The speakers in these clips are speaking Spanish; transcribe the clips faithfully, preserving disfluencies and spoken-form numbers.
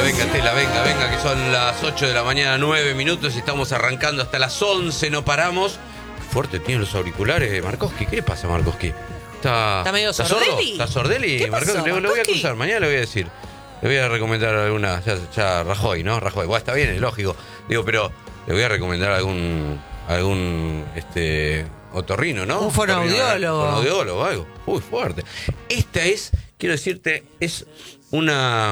venga, Tela, venga, venga, que son las ocho de la mañana, nueve minutos, y estamos arrancando hasta las once, no paramos. Fuerte tiene los auriculares, Markovsky. ¿Qué le pasa a Markovsky? ¿Está, ¿Está medio ¿está sordelli? sordo? ¿Está sordelli? ¿Qué pasó, Markovsky? Le, le voy a Markovsky? acusar, mañana le voy a decir. Le voy a recomendar alguna, ya, ya Rajoy, ¿no? Rajoy, bueno, está bien, es lógico. Digo, pero le voy a recomendar algún, algún, este, otorrino, ¿no? Un fonoaudiólogo. Un fonoaudiólogo, algo. Uy, fuerte. Esta es, quiero decirte, es una,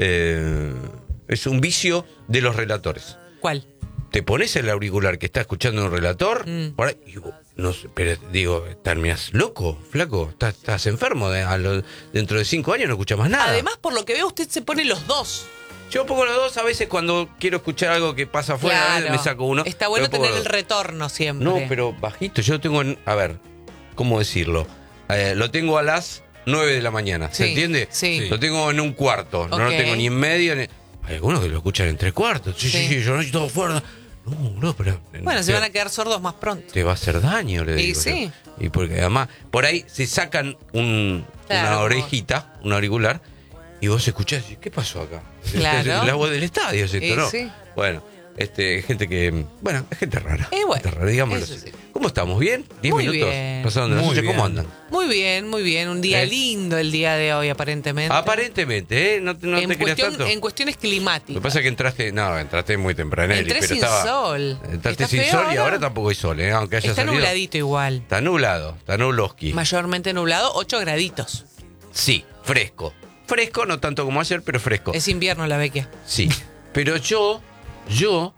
eh, es un vicio de los relatores. ¿Cuál? Te pones el auricular que está escuchando un relator, Mm. por ahí, y vos, no sé, pero digo, ¿terminás loco, flaco? ¿Estás, estás enfermo? De- a lo- dentro de cinco años no escuchas más nada. Además, por lo que veo, usted se pone los dos. Yo pongo los dos, a veces cuando quiero escuchar algo que pasa afuera, a veces me saco uno. Está bueno pero pongo tener el los dos. retorno siempre. No, pero bajito, yo tengo, en- a ver, ¿cómo decirlo? Eh, lo tengo a las nueve de la mañana, ¿se Sí, entiende? sí. Lo tengo en un cuarto, no lo Ok. tengo ni en medio. Ni... Hay algunos que lo escuchan en tres cuartos. Sí, sí, Sí. sí, yo no estoy todo fuera. No, no, pero... Bueno, se van a quedar sordos más pronto. Te va a hacer daño, le Y digo. sí. yo. Y porque además, por ahí se sacan un, Claro, una como- orejita, un auricular, y vos escuchás, ¿qué pasó acá? Claro. Es la voz del estadio, es esto, Y ¿no? sí. Bueno, este, gente que, bueno, es gente rara. Eh, bueno, gente rara, digámoslo eso así. sí. ¿Cómo estamos? ¿Bien? ¿Diez Muy minutos? bien. Pasaron de las Muy ocho, ¿cómo bien. andan? Muy bien, muy bien. Un día ¿Eh? lindo el día de hoy, aparentemente. Aparentemente, ¿eh? No, te- no en, te creas cuestión- tanto. en cuestiones Lo que climáticas. pasa es que entraste, no, entraste muy temprano, Entré pero sin estaba, sol. entraste ¿Está sin feo sol y ahora? ahora tampoco hay sol, ¿eh? Aunque haya Está salido. nubladito igual. Está nublado, está nubloski. Mayormente nublado, ocho graditos. Sí, fresco. Fresco, no tanto como ayer, pero fresco. Es invierno la vecchia. Sí. Pero yo, yo,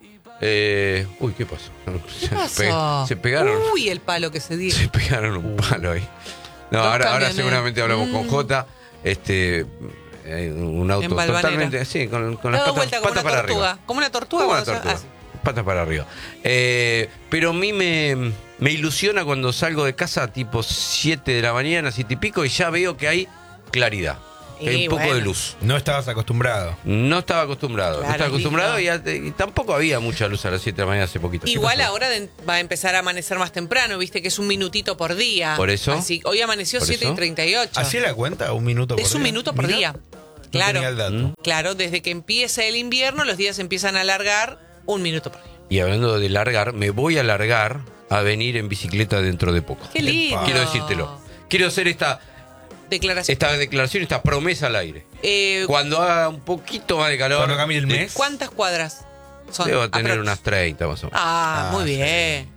eh, uy, ¿qué pasó? ¿Qué Se pasó? pe- Se pegaron, Uy, el palo que se dio. se pegaron un palo ahí. No, Dos ahora, ahora camiones. seguramente hablamos con Mm. Jota. Este, eh, un auto En Balvanera. totalmente, sí, con, con las Dado patas, vuelta como patas una para tortuga. arriba. Como una tortuga. Como una cuando se- tortuga. ah, sí. Patas para arriba. Eh, pero a mí me, me ilusiona cuando salgo de casa tipo siete de la mañana, siete y pico, y ya veo que hay claridad. Que hay Y un poco bueno. de luz. No estabas acostumbrado. No estaba acostumbrado. Claro, no estaba es acostumbrado y, lindo. a- y tampoco había mucha luz a las siete de la mañana hace poquito. ¿Qué Igual pasó? ahora de- va a empezar a amanecer más temprano, viste que es un minutito por día. ¿Por eso? Así, hoy amaneció ¿Por siete eso? y treinta y ocho. ¿Hacía la cuenta? ¿Un minuto por Es un día? minuto por Mirá, día. no Claro. tenía el dato. Claro, desde que empieza el invierno, los días empiezan a alargar un minuto por día. Y hablando de largar, me voy a largar a venir en bicicleta dentro de poco. Qué lindo. Quiero decírtelo. Quiero hacer esta, Declaración. esta declaración, esta promesa al aire. Eh, Cuando haga un poquito más de calor. Cuando cambie el de- mes. ¿Cuántas cuadras son? Debo tener Aprox. unas treinta más o menos. Ah, Ah, muy sí. bien.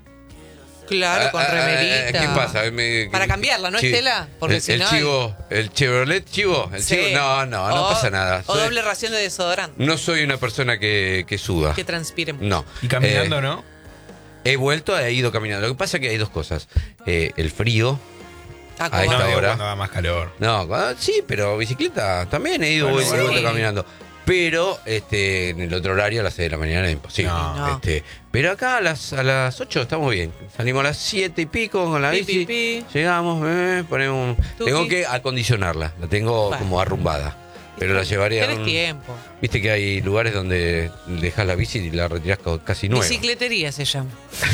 Claro, con Ah, ah, ah, remerita. ¿Qué pasa? Me- Para cambiarla, ¿no, Sí. Estela? Porque el, si el no, chivo, el Chevrolet chivo, el Sí. chivo, no, no, no O- pasa nada. O Soy- doble ración de desodorante. no soy una persona que, que suda. Que transpire mucho. No. Y caminando, Eh, ¿no? He vuelto, he ido caminando. Lo que pasa es que hay dos cosas. Eh, el frío. Ah, a como esta No, va. digo hora. cuando va más calor. No, ah, sí, pero bicicleta también he ido Bueno, vuelta y sí. vuelta caminando. Pero este, en el otro horario a las seis de la mañana es imposible. No. No. Este, pero acá a las, a las ocho estamos bien. Salimos a las siete y pico con la Pi, bici. pi, pi. Llegamos, eh, ponemos. Tuki. Tengo que acondicionarla. La tengo Bueno. como arrumbada. Pero la llevaría. a Tenés un- tiempo. Viste que hay lugares donde dejas la bici y la retirás ca- casi nueva. Bicicletería se llama.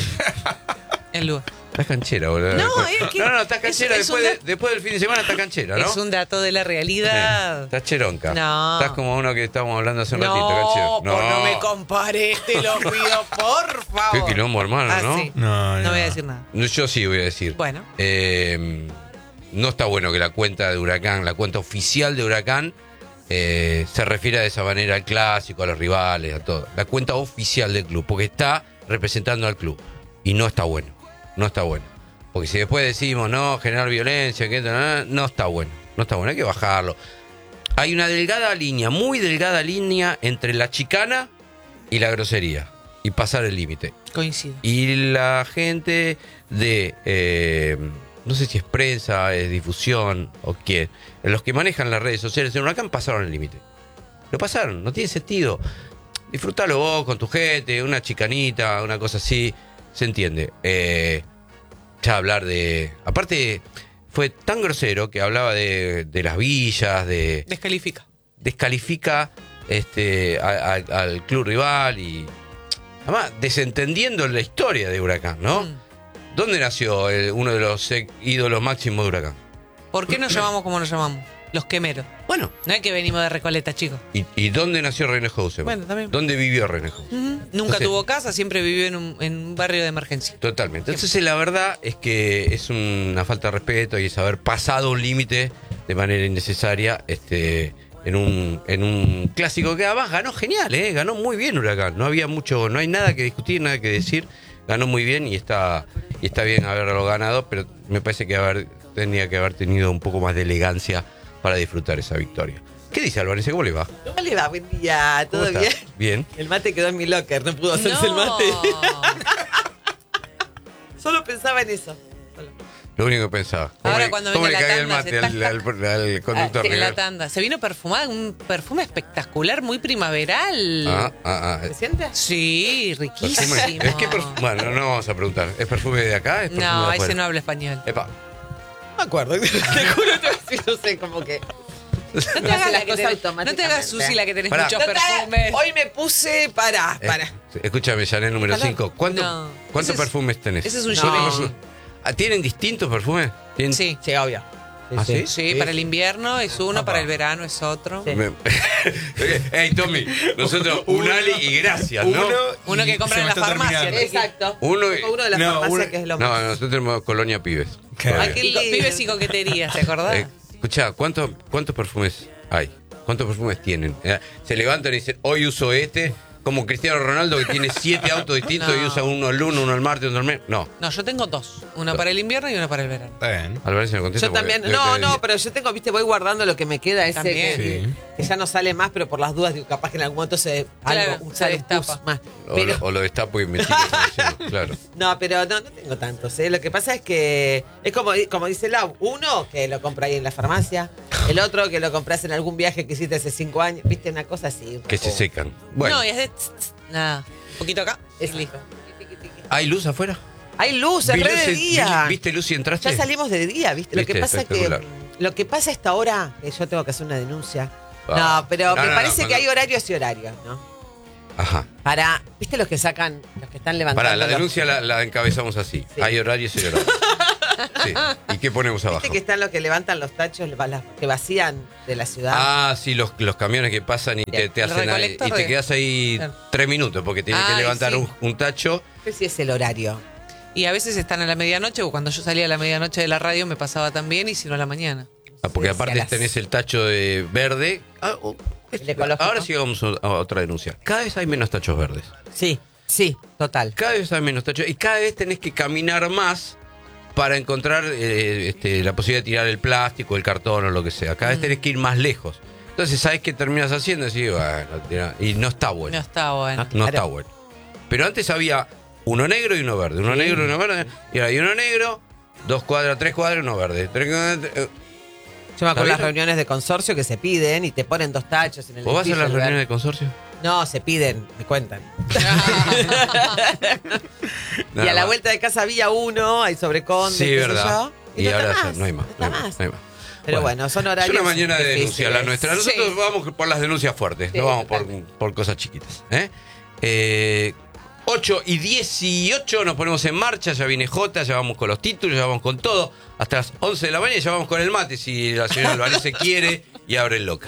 El lugar. Estás canchera, boludo. No, Después- es que- no, no, estás canchera. es- es un después, de- da- después del fin de semana estás canchera, ¿no? Es un dato de la realidad. Estás cheronca. No. Estás como uno que estábamos hablando hace un ratito, canchero. No, por no me compares, te lo pido, por favor. Qué quilombo, hermano, Ah, ¿no? sí. No, No no. voy a decir nada. No, yo sí voy a decir. Bueno. Eh, no está bueno que la cuenta de Huracán, la cuenta oficial de Huracán, eh, se refiera de esa manera al clásico, a los rivales, a todo. La cuenta oficial del club, porque está representando al club. Y no está bueno. No está bueno. Porque si después decimos, no, generar violencia, que no, no está bueno. No está bueno, hay que bajarlo. Hay una delgada línea, muy delgada línea entre la chicana y la grosería. Y pasar el límite. Coincido. Y la gente de, eh, no sé si es prensa, es difusión o qué, los que manejan las redes sociales en Huracán pasaron el límite. Lo pasaron, no tiene sentido. Disfrutalo vos con tu gente, una chicanita, una cosa así, se entiende. Eh, ya hablar de... Aparte, fue tan grosero que hablaba de, de las villas, de... Descalifica. descalifica este, a- a- al club rival y además desentendiendo la historia de Huracán, ¿no? Mm. ¿Dónde nació el- uno de los eh, ídolos máximos de Huracán? ¿Por qué nos llamamos como nos llamamos? Los quemeros. Bueno, No es que venimos de Recoleta, chicos. ¿y, y dónde nació René Houseman? Bueno, también. ¿Dónde vivió René Houseman? Ujú. Nunca Entonces- tuvo casa, siempre vivió en un, en un barrio de emergencia. Totalmente. Entonces, la verdad es que es una falta de respeto y es haber pasado un límite de manera innecesaria este, en, un, en un clásico que además ganó genial, ¿eh? Ganó muy bien Huracán. No había mucho, no hay nada que discutir, nada que decir. Ganó muy bien y está, y está bien haberlo ganado, pero me parece que haber, tenía que haber tenido un poco más de elegancia para disfrutar esa victoria. ¿Qué dice Álvarez? ¿Cómo le va? ¿Cómo le va? Buen día, ¿Cómo ¿todo está? bien? Bien. El mate quedó en mi locker, no pudo hacerse el mate. Solo pensaba en eso. Solo. Lo único que pensaba. ¿Cómo Ahora le, cuando cómo venga le la cae el tanda, mate se al, tac, al- al conductor? En la Ricardo? tanda. Se vino perfumada, un perfume espectacular, muy primaveral. Ah, ah, ah. ¿Se siente? Sí, riquísimo. Perfume- Es que perfu- bueno, no vamos a preguntar. ¿Es perfume de acá? ¿Es perfume No, de ese afuera? no habla español. Epa. No me acuerdo. Te juro que sí, no sé, como que. No te Hace hagas las la que cosas tenés, automáticamente. no te hagas Susi la que tenés Pará. muchos No te hagas- perfumes. Hoy me puse. Pará, Eh, pará. escúchame, Chanel número Calor. cinco. ¿Cuánto- No. ¿Cuántos Ese es- perfumes tenés? ese es un No. Givenchy. No. Ah, ¿tienen distintos perfumes? ¿Tienen- Sí. Sí, obvio. ¿Ah, sí? Sí, para el invierno es uno, para el verano es otro. Sí. Me- Hey, Tommy, nosotros un Ali y gracias, ¿no? Uno que compra se en me la está farmacia. terminando. Exacto. Uno y- Tengo uno de las No, farmacias uno- que es lo No, más. nosotros tenemos Colonia Pibes. Claro. Todavía. Ay, qué Y con lindo. pibes y coqueterías, ¿te acordás? Eh, escuchá, ¿cuántos, ¿cuántos perfumes hay? ¿Cuántos perfumes tienen? Eh, Se levantan y dicen, hoy uso este, como Cristiano Ronaldo que tiene siete autos distintos No. y usa uno el lunes, uno el martes, uno el mes. No, No, yo tengo dos. Uno para el invierno y uno para el verano. Está bien. Álvarez se me contesta. Yo porque también. debe No, tener no, diez. pero yo tengo, viste, voy guardando lo que me queda ese También. que, Sí. que ya no sale más, pero por las dudas, digo, capaz que en algún momento se. Claro, algo, se sale un destapa. plus más. O, Pero- lo, o lo destapo y me tiro encima, claro. No, pero no, no tengo tantos. ¿eh? Lo que pasa es que es como, como dice Lau, uno que lo compra ahí en la farmacia, el otro que lo compras en algún viaje que hiciste hace cinco años, viste, una cosa así. un Que se poco- secan. Bueno, No, y es de... tss, tss, nada. Un poquito acá. Es listo. ¿hay luz afuera? Hay luz, es Vi re luz de en- día. vi- ¿Viste luz y entraste? Ya salimos de día, ¿viste? Lo Viste, que pasa es que espectacular. lo que pasa a esta hora, que yo tengo que hacer una denuncia. Ah. No, pero No, me no, no, parece cuando- que hay horarios y horarios, ¿no? Ajá. Para, ¿viste los que sacan, los que están levantando? Pará, la los- denuncia la, la encabezamos así. Sí. Hay horarios y horarios. Sí. ¿Y qué ponemos abajo? ¿Viste que están los que levantan los tachos, las- que vacían de la ciudad? Ah, sí, los, los camiones que pasan y te, Bien. te El hacen ahí, recolector y te de- quedas ahí Claro. tres minutos porque tienes que Ay, levantar sí. un, un tacho. No sé si es el horario. Y a veces están a la medianoche, o cuando yo salía a la medianoche de la radio me pasaba también, y si no a la mañana. Ah, porque Sí, sí, aparte a las- tenés el tacho de verde. Ah, oh, El ecológico. ahora sí vamos a a otra denuncia. Cada vez hay menos tachos verdes. Sí, sí, total. Cada vez hay menos tachos y cada vez tenés que caminar más para encontrar eh, este, la posibilidad de tirar el plástico, el cartón o lo que sea. Cada vez tenés que ir más lejos. Entonces, ¿sabés qué terminas haciendo? Decís, bueno, tira- y no está bueno. No está bueno. Ah. No Claro. está bueno. Pero antes había uno negro y uno verde. Uno Sí. negro y uno verde. Y ahora hay uno negro, dos cuadras, tres cuadras, uno verde. Tres cuadras, eh, Yo me acuerdo de las ¿Está bien? reuniones de consorcio que se piden y te ponen dos tachos en el ¿Vos vas a edificio, las en lugar- reuniones de consorcio? No, se piden, me cuentan. y Nada a la más. vuelta de casa había uno, hay sobre Conde, Sí, qué sé verdad. yo, Y, no está ahora ya más, no hay más. no está no hay más. no hay más. Pero bueno, son horarios Es una mañana de difíciles. denuncia la nuestra. Nosotros Sí. vamos por las denuncias fuertes, Sí, no vamos por, totalmente. por cosas chiquitas. ¿eh? Eh, ocho y dieciocho nos ponemos en marcha, ya viene Jota, ya vamos con los títulos, ya vamos con todo. Hasta las once de la mañana ya vamos con el mate, si la señora Alvarez se quiere y abre el local.